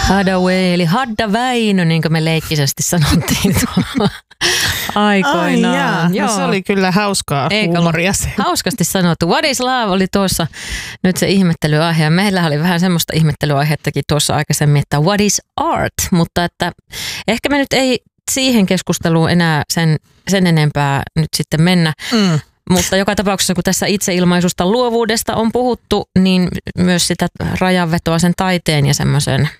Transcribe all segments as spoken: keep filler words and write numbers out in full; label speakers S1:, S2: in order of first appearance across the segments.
S1: Hadaway, eli Hadda Väinö, niin kuin me leikkisesti sanottiin tuolla aikoinaan.
S2: Ai jaa, no se oli kyllä hauskaa huumoria.
S1: Hauskasti sanottu. What is love oli tuossa nyt se ihmettelyaihe. Ja meillä oli vähän semmoista ihmettelyaiheuttakin tuossa aikaisemmin, että what is art? Mutta että ehkä me nyt ei siihen keskusteluun enää sen, sen enempää nyt sitten mennä. Mm. Mutta joka tapauksessa, kun tässä itseilmaisusta luovuudesta on puhuttu, niin myös sitä rajanvetoa sen taiteen ja semmoisen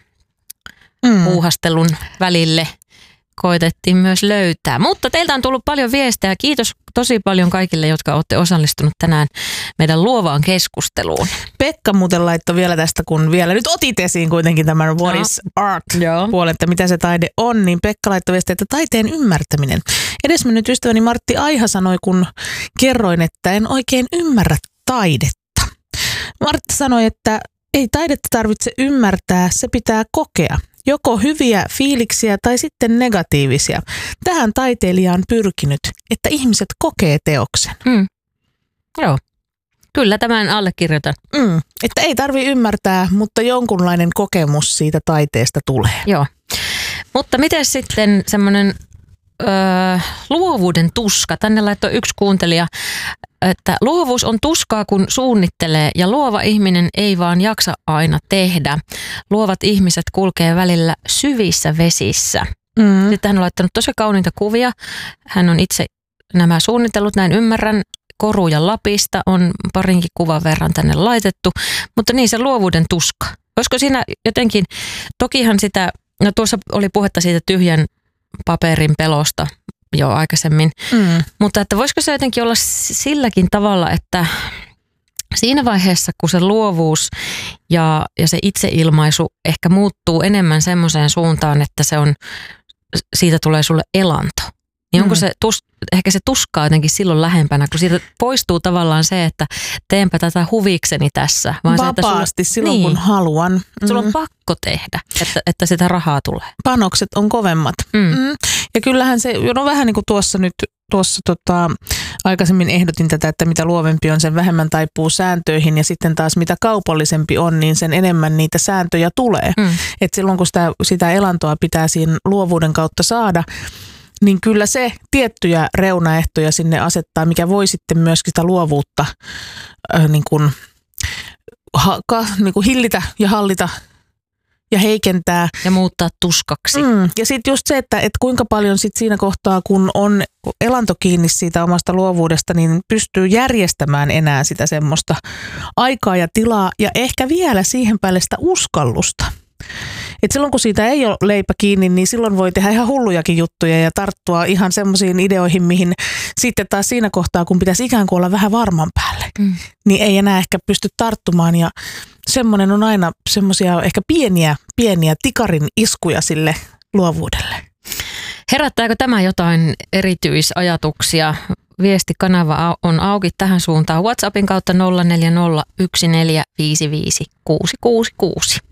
S1: mm. puuhastelun välille koitettiin myös löytää. Mutta teiltä on tullut paljon viestejä. Kiitos tosi paljon kaikille, jotka olette osallistunut tänään meidän luovaan keskusteluun.
S2: Pekka muuten laittoi vielä tästä, kun vielä nyt otit esiin kuitenkin tämän What no. is art puolen, että mitä se taide on, niin Pekka laittoi viestiä, että taiteen ymmärtäminen. Edesmennyt ystäväni Martti Aiha sanoi, kun kerroin, että en oikein ymmärrä taidetta. Martti sanoi, että ei taidetta tarvitse ymmärtää, se pitää kokea. Joko hyviä fiiliksiä tai sitten negatiivisia. Tähän taiteilija on pyrkinyt, että ihmiset kokee teoksen.
S1: Mm. Joo, kyllä tämän allekirjoitan.
S2: Mm. Että ei tarvitse ymmärtää, mutta jonkunlainen kokemus siitä taiteesta tulee.
S1: Joo, mutta miten sitten semmoinen öö, luovuuden tuska? Tänne laittoi yksi kuuntelija, että luovuus on tuskaa, kun suunnittelee ja luova ihminen ei vaan jaksa aina tehdä. Luovat ihmiset kulkee välillä syvissä vesissä. Mm. Sitten hän on laittanut tosi kauniita kuvia. Hän on itse nämä suunnitellut, näin ymmärrän. Koruja Lapista on parinkin kuvan verran tänne laitettu. Mutta niin se luovuuden tuska. Olisiko siinä jotenkin, tokihan sitä, no tuossa oli puhetta siitä tyhjän paperin pelosta jo aikaisemmin, mm. mutta että voisiko se jotenkin olla silläkin tavalla, että siinä vaiheessa, kun se luovuus ja, ja se itseilmaisu ehkä muuttuu enemmän semmoiseen suuntaan, että se on, siitä tulee sulle elanto, niin onko mm. se tus, ehkä se tuskaa jotenkin silloin lähempänä, kun siitä poistuu tavallaan se, että teenpä tätä huvikseni tässä.
S2: Vaan vapaasti se, silloin, niin, kun haluan. Mm.
S1: Sulla on pakko tehdä, että, että sitä rahaa tulee.
S2: Panokset on kovemmat. Mm. Mm. Ja kyllähän se, no vähän niin kuin tuossa nyt, tuossa tota, aikaisemmin ehdotin tätä, että mitä luovempi on, sen vähemmän taipuu sääntöihin ja sitten taas mitä kaupallisempi on, niin sen enemmän niitä sääntöjä tulee. Mm. Et silloin kun sitä, sitä elantoa pitää siinä luovuuden kautta saada, niin kyllä se tiettyjä reunaehtoja sinne asettaa, mikä voi sitten myöskin sitä luovuutta äh, niin kuin, ha, ka, niin kuin hillitä ja hallita ja heikentää.
S1: Ja muuttaa tuskaksi.
S2: Mm. Ja sitten just se, että et kuinka paljon sit siinä kohtaa, kun on elanto kiinni siitä omasta luovuudesta, niin pystyy järjestämään enää sitä semmoista aikaa ja tilaa ja ehkä vielä siihen päälle sitä uskallusta. Et silloin kun siitä ei ole leipä kiinni, niin silloin voi tehdä ihan hullujakin juttuja ja tarttua ihan semmoisiin ideoihin, mihin sitten taas siinä kohtaa, kun pitäisi ikään kuin olla vähän varman päälle, mm. niin ei enää ehkä pysty tarttumaan. Ja semmoinen on aina semmoisia ehkä pieniä, pieniä tikarin iskuja sille luovuudelle.
S1: Herättääkö tämä jotain erityisajatuksia? Viestikanava on auki tähän suuntaan WhatsAppin kautta nolla neljä nolla yksi neljä viisi viisi kuusi kuusi kuusi.